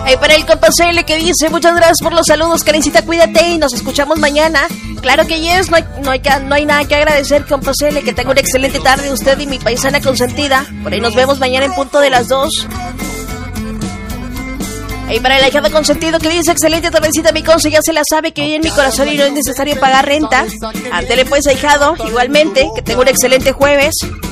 Para el compa CL que dice, muchas gracias por los saludos, Karencita, cuídate y nos escuchamos mañana. Claro que yes, no hay nada que agradecer, compa CL, que tenga una excelente tarde usted y mi paisana consentida. Por ahí nos vemos mañana en punto de las 2. Para el ahijado consentido que dice, excelente tardecita, mi conse, ya se la sabe que hoy en mi corazón y no es necesario pagar renta. Ándele pues, ahijado, igualmente, que tenga un excelente jueves.